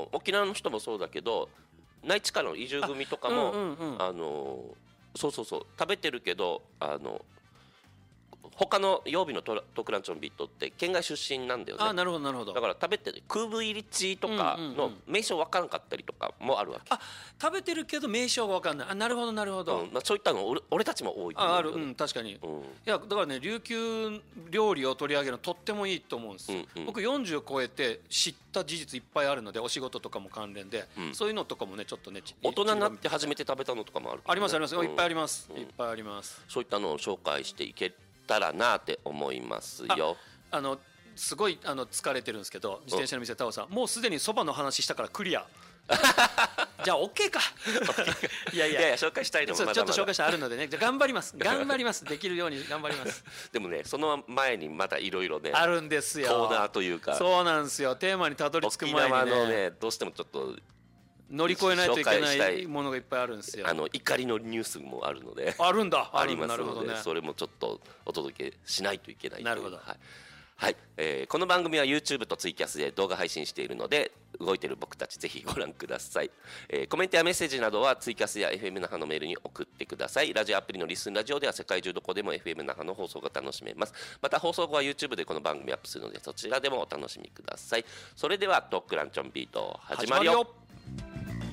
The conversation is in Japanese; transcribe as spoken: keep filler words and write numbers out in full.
沖縄の人もそうだけど内地からの移住組とかも あ,、 うんうんうん、 あのそうそうそう食べてるけどあの他の曜日のトクランチョンビットって県外出身なんだよね。 あ、なるほどなるほど。 だから食べてる空ブイリチとかの名称分からんかったりとかもあるわけ、 あ、食べてるけど名称が分かんない。あ、なるほどなるほど、 うん、まあ、そういったの 俺, 俺たちも多いと思う、 あある、うん、確かに、うん、いやだからね琉球料理を取り上げるのとってもいいと思うんですよ、うんうん、僕よんじゅう超えて知った事実いっぱいあるので、お仕事とかも関連で、うん、そういうのとかもねちょっとね大人になって初めて食べたのとかもある、ね、 ありますあります、うん、いっぱいあります、 うん、 いっぱいあります。 そういったのを紹介していけたらなって思いますよ。 ああのすごいあの疲れてるんですけど、自転車の店タオさんもうすでにそばの話したからクリアじゃあ OK かいやいやいやいや紹介したいのもまだまだちょっと紹介したいあるのでね、じゃあ頑張ります頑張りますできるように頑張りますでもねその前にまたいろいろねあるんですよ、 コーナーというか、 そうなんですよ、テーマにたどり着く前にね、 沖縄のねどうしてもちょっと乗り越えないといけないものがいっぱいあるんですよ。 あの怒りのニュースもあるのであるんだありますので、 なるほどね、 それもちょっとお届けしないといけないという。 なるほど、 はいはい、えー、この番組は YouTube とツイキャスで動画配信しているので動いている僕たちぜひご覧ください、えー、コメントやメッセージなどはツイキャスや エフエム 那覇のメールに送ってください。ラジオアプリのリスンラジオでは世界中どこでも エフエム 那覇の放送が楽しめます。また放送後は YouTube でこの番組アップするのでそちらでもお楽しみください。それではドッグランチョンビート始まるよ。